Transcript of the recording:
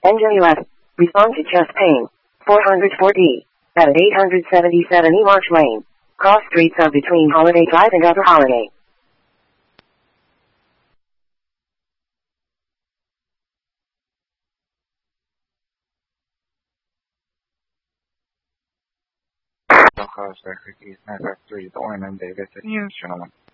NWS. Respond to chest pain. 404D. At 877 E March Lane. Cross streets of between Holiday Drive and Upper Holiday. Call Secretary 953, the Ornan Davis, and gentlemen.